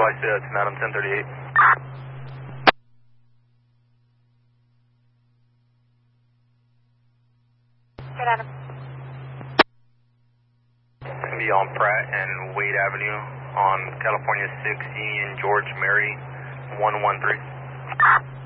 advise it's Madam 1038. Good, Adam. Be on Pratt and Wade Avenue on California 6, Union George Mary 113.